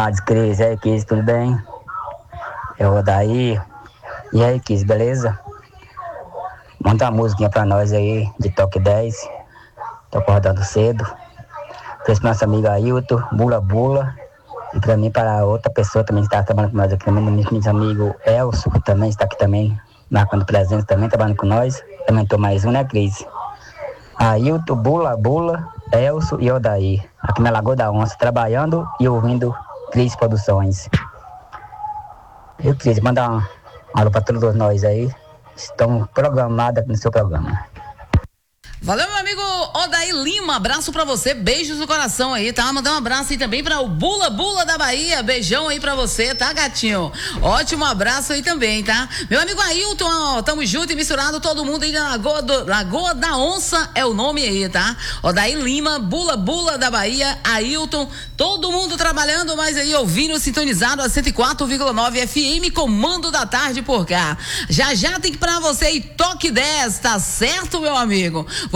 Cris, e aí, Cris, tudo bem? É o Odaí. E aí, Cris, beleza? Manda uma musiquinha pra nós aí, de Toque 10. Tô acordando cedo. Pra esse nosso amigo Ailton, Bula Bula. E pra mim, para outra pessoa também que está trabalhando com nós aqui também, meu amigo Elcio, que também está aqui também, marcando presença também, trabalhando com nós. Também tô mais um, né, Cris? Ailton, Bula Bula, Elcio e Odaí. Aqui na Lagoa da Onça, trabalhando e ouvindo Cris Produções. Eu queria mandar um alô para todos nós aí. Estão programados aqui no seu programa. Valeu, meu amigo Odaí Lima, abraço pra você, beijos no coração aí, tá? Mandar um abraço aí também pra o Bula Bula da Bahia, beijão aí pra você, tá, gatinho? Ótimo abraço aí também, tá? Meu amigo Ailton, ó, tamo junto e misturado, todo mundo aí na Lagoa da Onça é o nome aí, tá? Odaí Lima, Bula Bula da Bahia, Ailton, todo mundo trabalhando, mas aí ouvindo, sintonizado a 104,9 FM, comando da tarde por cá. Já tem pra você aí, Toque 10, tá certo, meu amigo?